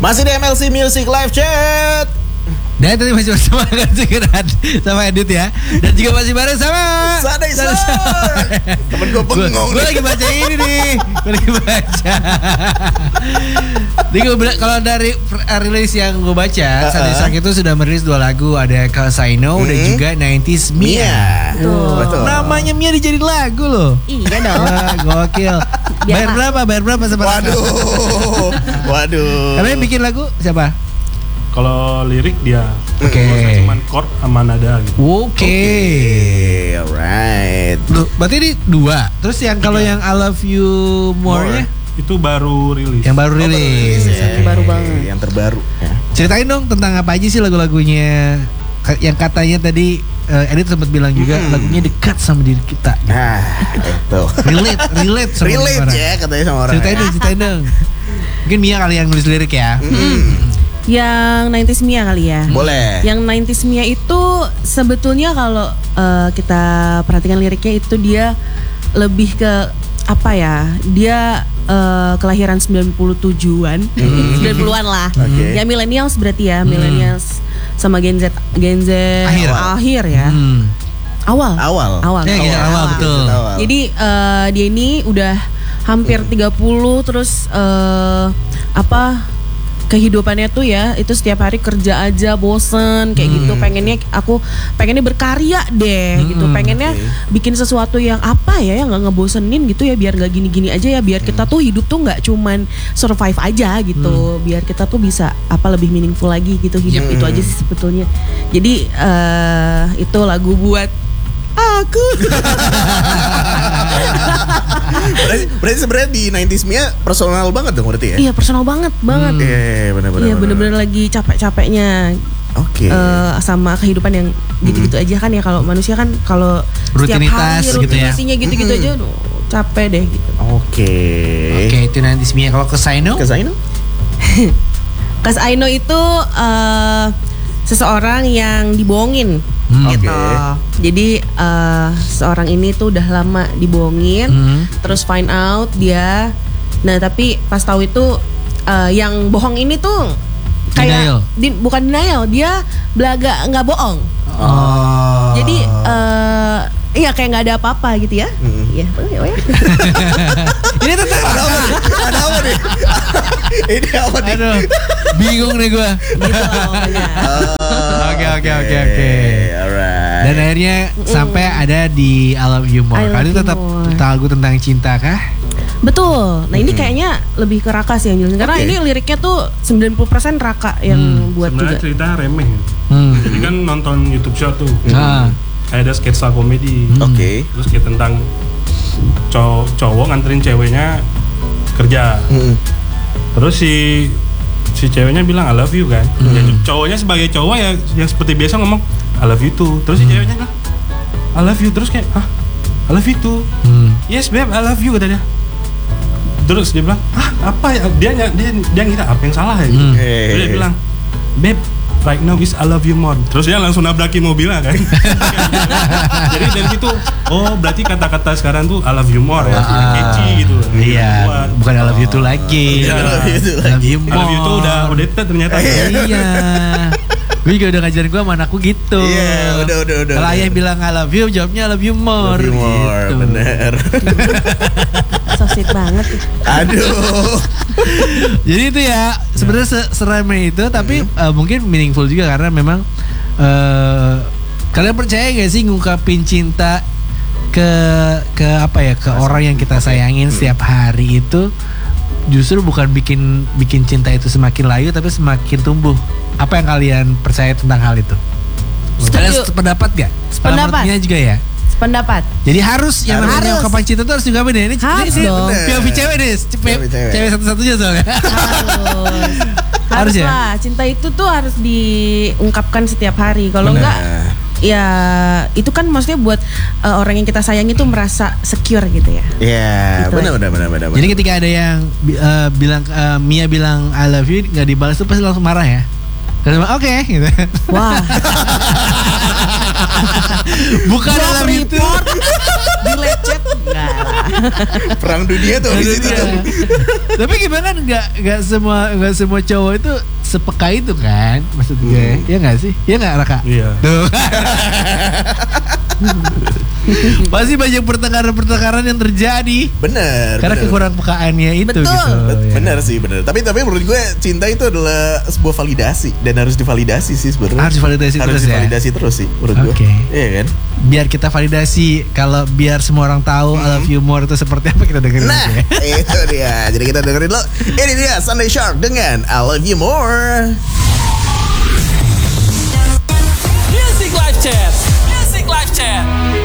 Masih di MLC Music Live Chat. Dan tadi masih bersama Gansigeran sama Edit ya. Dan juga masih bareng sama Sadai. Temen gue bengong. Gue lagi baca ini nih. Gue lagi baca. Jadi kalau dari rilis yang gue baca, Sadai itu sudah merilis 2 lagu. Ada Cause I Know dan juga 90s Mia. Betul. Namanya Mia dijadiin lagu loh. Iya dong. Wah, gokil. Bayar berapa sama Waduh. Karena yang bikin lagu siapa? Kalau lirik dia, cuman chord sama nada gitu. Oke, alright. Berarti ini 2. Terus yang kalau yang I Love You More-nya itu baru rilis. Yang baru rilis. Baru banget. Yang terbaru. Ya. Ceritain dong tentang apa aja sih lagu-lagunya. Yang katanya tadi Edit sempat bilang juga lagunya dekat sama diri kita. Nah, itu. Relate sama relate orang. Ya katanya sama orang. Ceritain dong. Mungkin Mia kali yang nulis lirik ya. Yang 90s Mia kali ya. Boleh. Yang 90s Mia itu sebetulnya kalau kita perhatikan liriknya itu dia lebih ke apa ya? Dia kelahiran 97-an, 90-an lah. Ya millennials berarti ya, millennials sama Gen Z akhir ya. Awal betul. Jadi dia ini udah hampir 30 terus kehidupannya tuh ya itu setiap hari kerja aja bosen kayak gitu, pengennya berkarya deh gitu, pengennya bikin sesuatu yang apa ya yang nggak ngebosenin gitu ya, biar nggak gini-gini aja ya, biar kita tuh hidup tuh nggak cuman survive aja gitu, biar kita tuh bisa lebih meaningful lagi gitu hidup. Itu aja sih sebetulnya. Jadi itu lagu buat aku. Berarti sebenarnya di 90s Mia personal banget dong berarti ya? Iya personal banget. Iya benar-benar lagi capek-capeknya. Oke. Sama kehidupan yang gitu-gitu aja kan ya, kalau manusia kan kalau setiap hari rutinasinya gitu-gitu aja capek deh gitu. Oke, itu 90s Mia. Kalau Cause I Know? Cause I Know itu seseorang yang dibohongin. Gitu. Jadi seorang ini tuh udah lama dibohongin, terus find out dia. Nah tapi pas tahu itu yang bohong ini tuh kayak bukan denial, dia belaga nggak bohong. Jadi iya kayak nggak ada apa-apa gitu ya. Iya. Ini tentang ada apa nih? Ini apa nih? Aduh, bingung nih gue. Oke. Alright. Dan akhirnya sampai ada di I Love You More. Kali itu tetap lagu tentang cinta kah? Betul. Nah ini kayaknya lebih ke Raka sih yang jelasin, karena ini liriknya tuh 90% Raka yang buat sebenarnya juga. cerita remeh. Jadi kan nonton YouTube show tuh. Ada sketsa komedi. Terus kayak tentang cowok nganterin ceweknya kerja. Terus si ceweknya bilang I love you kan. Cowoknya sebagai cowok ya yang seperti biasa ngomong I love you too. Terus si ceweknya bilang I love you, terus kayak I love you too. Yes babe I love you katanya. Terus dia bilang apa ya, dia ngira apa yang salah ya gitu. Terus dia bilang babe right now is I love you more. Terus dia langsung nabrakin mobilnya kan. Jadi dari situ berarti kata-kata sekarang tuh I love you more ya, catchy gitu. Iya, bukan I love you too lagi. I love you more. I love you tuh udah outdated ternyata. Iya. Gue juga udah ngajarin gue sama anakku gitu. Iya, udah. Kalau ayah bilang I love you, jawabnya I love you more. Love you more, gitu. Bener. So sweet banget. Aduh. Jadi itu ya sebenarnya seremeh itu, tapi mungkin meaningful juga karena memang kalian percaya gak sih ngungkapin cinta ke apa ya, ke orang yang kita sayangin setiap hari itu justru bukan bikin cinta itu semakin layu tapi semakin tumbuh. Apa yang kalian percaya tentang hal itu? Kalian sependapat gak? Sependapatnya juga ya? Pendapat. Jadi harus yang namanya ungkapan cinta itu harus diungkapin ya. Ini dong. POV cewek nih, cewek satu-satunya soalnya. Harus ya? Lah, cinta itu tuh harus diungkapkan setiap hari. Kalau enggak ya itu kan maksudnya buat orang yang kita sayang itu merasa secure gitu ya. Iya, gitu benar. Jadi ketika ada yang bilang Mia bilang I love you nggak dibalas tuh pasti langsung marah ya. Dan oke gitu. Wah. Bukan dalam itu. Dilecet enggak lah. Perang dunia tuh di situ. Tapi gimana nggak semua cowok itu sepeka itu kan maksud gue. Iya nggak sih? Iya nggak Raka? Iya. Tuh. Pasti banyak pertengkaran yang terjadi. Bener. Karena kekurang pekaannya itu. Betul. Gitu. Bener sih bener. Tapi menurut gue cinta itu adalah sebuah validasi dan harus divalidasi sih sebenarnya. Harus divalidasi terus sih menurut gue. Iya kan? Biar kita validasi kalau biar semua orang tahu I love you more itu seperti apa kita dengerin Nah, aja. Itu dia. Jadi kita dengerin lo. Ini dia Sunday Shark dengan I Love You More. Music Live Chat. Music Live Chat.